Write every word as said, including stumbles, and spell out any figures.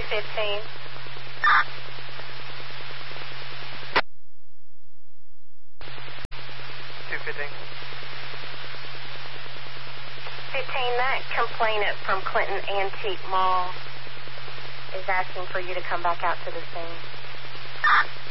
fifteen. two fifteen. fifteen, that complainant from Clinton Antique Mall is asking for you to come back out to the scene.